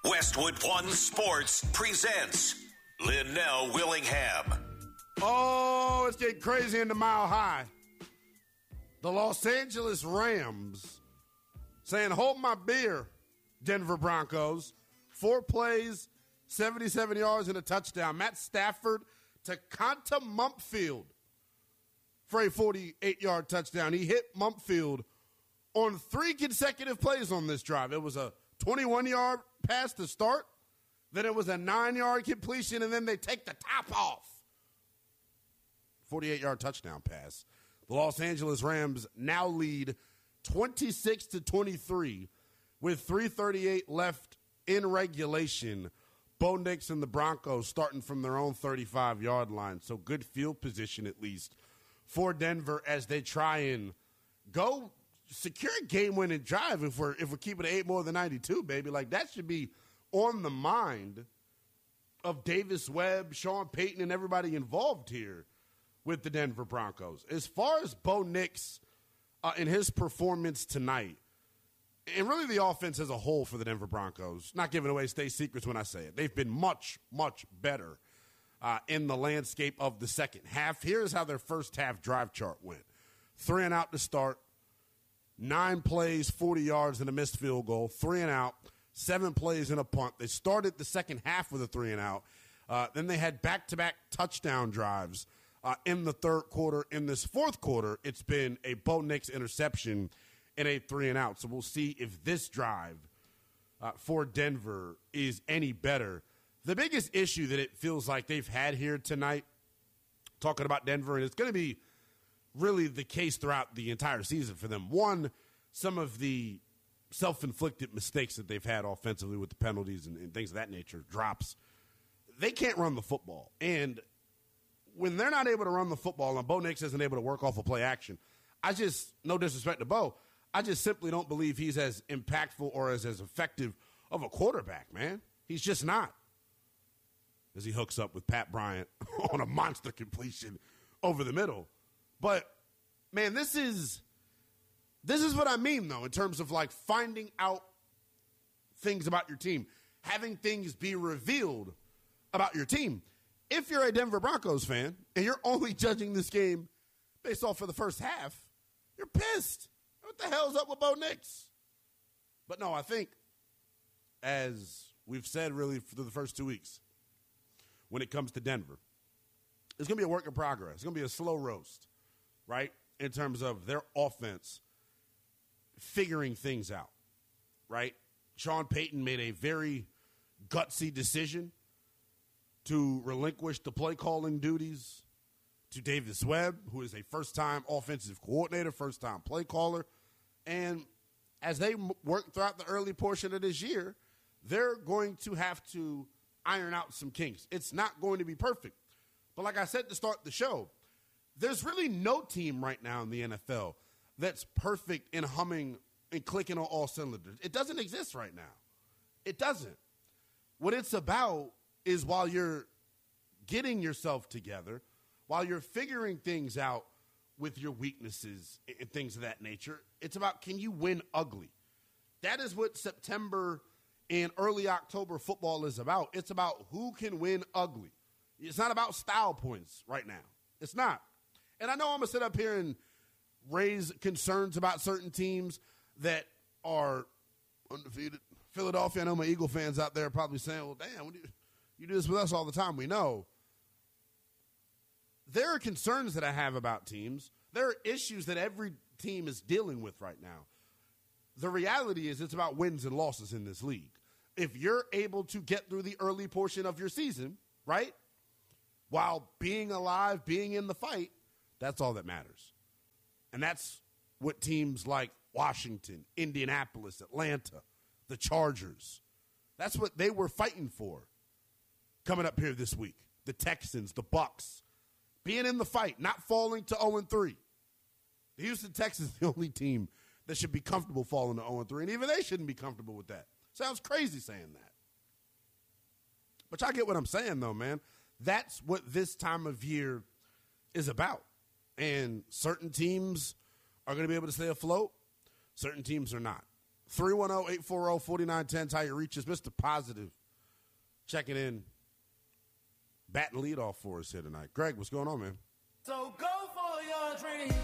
Westwood One Sports presents Linnell Willingham. Oh, it's getting crazy in the Mile High. The Los Angeles Rams saying, hold my beer, Denver Broncos. 4 plays, 77 yards, and a touchdown. Matt Stafford to Conta Mumpfield for a 48-yard touchdown. He hit Mumpfield on 3 consecutive plays on this drive. It was a 21-yard pass to start, then it was a 9-yard completion, and then they take the top off. 48-yard touchdown pass. The Los Angeles Rams now lead 26-23 with 3:38 left in regulation. Bo Nix and the Broncos starting from their own 35-yard line, so good field position at least for Denver as they try and go secure a game-winning drive if we're keeping it 8 more than 92, baby. Like, that should be on the mind of Davis Webb, Sean Payton, and everybody involved here with the Denver Broncos. As far as Bo Nix in his performance tonight, and really the offense as a whole for the Denver Broncos, not giving away state secrets when I say it, they've been much, much better in the landscape of the second half. Here's how their first half drive chart went. 3 and out to start, 9 plays, 40 yards, and a missed field goal. 3 and out, 7 plays and a punt. They started the second half with a 3 and out. Then they had back-to-back touchdown drives in the third quarter. In this fourth quarter, it's been a Bo Nix interception and a 3 and out. So we'll see if this drive for Denver is any better. The biggest issue that it feels like they've had here tonight, talking about Denver, and it's going to be really the case throughout the entire season for them. One, some of the self-inflicted mistakes that they've had offensively with the penalties and things of that nature, drops. They can't run the football. And when they're not able to run the football and Bo Nix isn't able to work off a play action, no disrespect to Bo, I just simply don't believe he's as impactful or as effective of a quarterback, man. He's just not. As he hooks up with Pat Bryant on a monster completion over the middle. But, man, this is what I mean, though, in terms of, like, finding out things about your team, having things be revealed about your team. If you're a Denver Broncos fan and you're only judging this game based off of the first half, you're pissed. What the hell's up with Bo Nix? But, no, I think, as we've said really for the first 2 weeks, when it comes to Denver, it's going to be a work in progress. It's going to be a slow roast. Right, in terms of their offense figuring things out, right? Sean Payton made a very gutsy decision to relinquish the play-calling duties to Davis Webb, who is a first-time offensive coordinator, first-time play caller. And as they work throughout the early portion of this year, they're going to have to iron out some kinks. It's not going to be perfect. But like I said to start the show, there's really no team right now in the NFL that's perfect in humming and clicking on all cylinders. It doesn't exist right now. It doesn't. What it's about is while you're getting yourself together, while you're figuring things out with your weaknesses and things of that nature, it's about, can you win ugly? That is what September and early October football is about. It's about who can win ugly. It's not about style points right now. It's not. And I know I'm going to sit up here and raise concerns about certain teams that are undefeated. Philadelphia, I know my Eagle fans out there are probably saying, well, damn, you do this with us all the time. We know. There are concerns that I have about teams. There are issues that every team is dealing with right now. The reality is it's about wins and losses in this league. If you're able to get through the early portion of your season, right, while being alive, being in the fight, that's all that matters. And that's what teams like Washington, Indianapolis, Atlanta, the Chargers, that's what they were fighting for coming up here this week. The Texans, the Bucks, being in the fight, not falling to 0-3. The Houston Texans is the only team that should be comfortable falling to 0-3, and even they shouldn't be comfortable with that. Sounds crazy saying that. But y'all get what I'm saying, though, man. That's what this time of year is about. And certain teams are going to be able to stay afloat. Certain teams are not. 310-840-4910 is how you reach us. Mr. Positive checking in. Batting leadoff for us here tonight. Greg, what's going on, man? So go for your dreams.